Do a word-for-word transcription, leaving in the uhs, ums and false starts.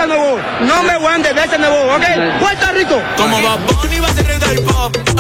Nuevo. No me voy a endeudar ese nuevo, ¿ok? Puerto Rico. Como Bad Bunny va a ser rey del pop.